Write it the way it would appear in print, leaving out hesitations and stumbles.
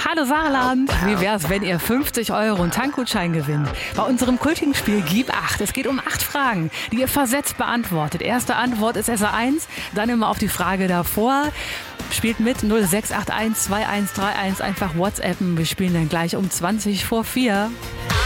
Hallo Saarland! Wie wär's, wenn ihr 50 € einen Tankgutschein gewinnt? Bei unserem kultigen Spiel Gib 8. Es geht um 8 Fragen, die ihr versetzt beantwortet. Erste Antwort ist SA1, dann immer auf die Frage davor. Spielt mit 0681 2131, einfach WhatsAppen. Wir spielen dann gleich um 20 vor 4.